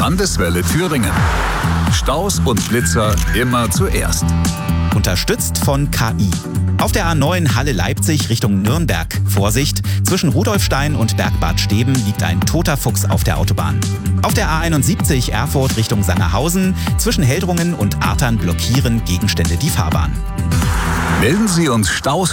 Landeswelle Thüringen. Staus und Blitzer immer zuerst. Unterstützt von KI. Auf der A9 Halle-Leipzig Richtung Nürnberg. Vorsicht, zwischen Rudolfstein und Bergbad Steben liegt ein toter Fuchs auf der Autobahn. Auf der A71 Erfurt Richtung Sangerhausen zwischen Heldrungen und Artern blockieren Gegenstände die Fahrbahn. Melden Sie uns Staus